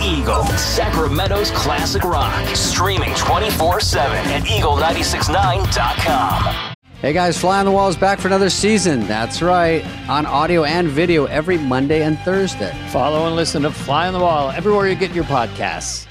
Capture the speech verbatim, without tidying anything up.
Eagle, Sacramento's classic rock. Streaming twenty-four seven at eagle nine six nine dot com. Hey guys, Fly on the Wall is back for another season. That's right, on audio and video every Monday and Thursday. Follow and listen to Fly on the Wall everywhere you get your podcasts.